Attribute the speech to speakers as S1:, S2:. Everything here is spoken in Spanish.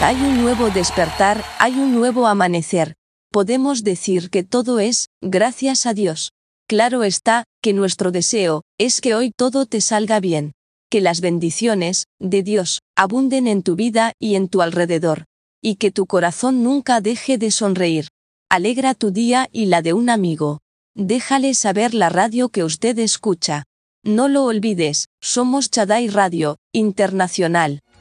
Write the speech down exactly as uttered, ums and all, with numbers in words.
S1: Hay un nuevo despertar, hay un nuevo amanecer. Podemos decir que todo es, gracias a Dios. Claro está, que nuestro deseo, es que hoy todo te salga bien. Que las bendiciones, de Dios, abunden en tu vida y en tu alrededor. Y que tu corazón nunca deje de sonreír. Alegra tu día y la de un amigo. Déjale saber la radio que usted escucha. No lo olvides, somos Shaddai Radio, Internacional.